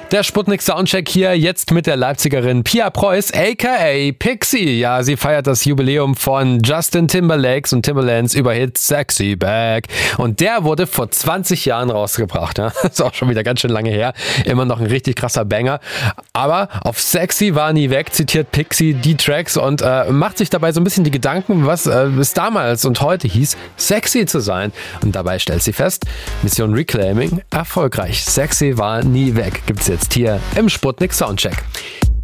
Der Sputnik Soundcheck hier jetzt mit der Leipzigerin Pia Preuß, aka Pixie. Ja, sie feiert das Jubiläum von Justin Timberlakes und Timbalands Überhit Sexy Back. Und der wurde vor 20 Jahren rausgebracht. Ja? Ist auch schon wieder ganz schön lange her. Immer noch ein richtig krasser Banger. Aber auf Sexy war nie weg, zitiert Pixie die Tracks und macht sich dabei so ein bisschen die Gedanken, was es damals und heute hieß, sexy zu sein. Und dabei stellt sie fest, Mission Reclaiming erfolgreich. Sexy war nie weg. Gibt's jetzt hier im Sputnik Soundcheck.